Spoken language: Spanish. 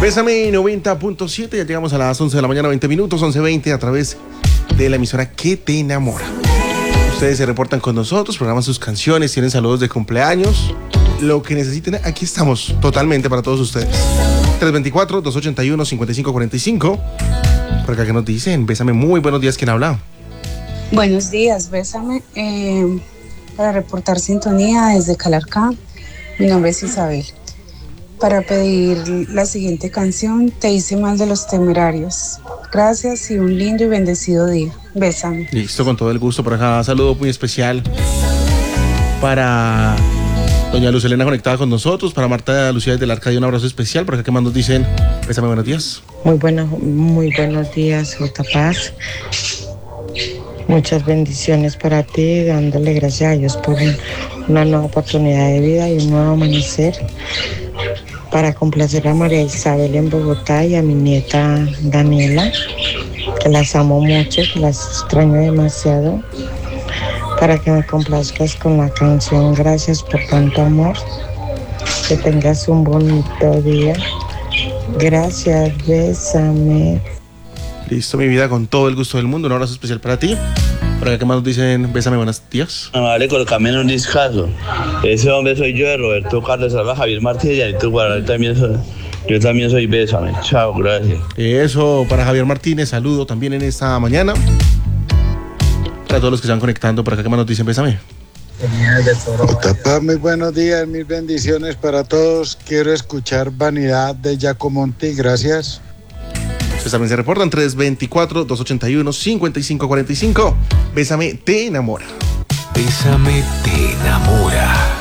Bésame 90.7, ya llegamos a las 11 de la mañana, 20 minutos, 11:20 a través de la emisora que te enamora. Ustedes se reportan con nosotros, programan sus canciones, tienen saludos de cumpleaños, lo que necesiten, aquí estamos totalmente para todos ustedes. 324-281-5545. Por acá que nos dicen, bésame, muy buenos días, ¿quién habla? Buenos días, bésame, para reportar sintonía desde Calarcá. Mi nombre es Isabel. Para pedir la siguiente canción, Te hice mal de Los Temerarios. Gracias y un lindo y bendecido día. Bésame. Listo, con todo el gusto. Por acá, saludo muy especial para doña Luz Elena conectada con nosotros, para Marta Lucía desde la Arcadia, un abrazo especial. Por acá que más nos dicen, bésame, buenos días. Muy buenos días, J. Paz. Muchas bendiciones para ti, dándole gracias a Dios por una nueva oportunidad de vida y un nuevo amanecer. Para complacer a María Isabel en Bogotá y a mi nieta Daniela, que las amo mucho, que las extraño demasiado. Para que me complazcas con la canción Gracias por tanto amor. Que tengas un bonito día. Gracias, bésame. Listo, mi vida, con todo el gusto del mundo. Un abrazo especial para ti. Por acá que más nos dicen, bésame, buenos días. Vale, colócame en un discazo. Ese hombre soy yo, de Roberto Carlos Alba, Javier Martínez, y tú, yo también soy bésame. Chao, gracias. Eso, para Javier Martínez, saludo también en esta mañana. Para todos los que se van conectando, por acá que más nos dicen, bésame. Papá, muy buenos días, mil bendiciones para todos. Quiero escuchar Vanidad de Giacomonti, gracias. Ustedes también se reportan 324-281-5545. Bésame, te enamora. Bésame, te enamora.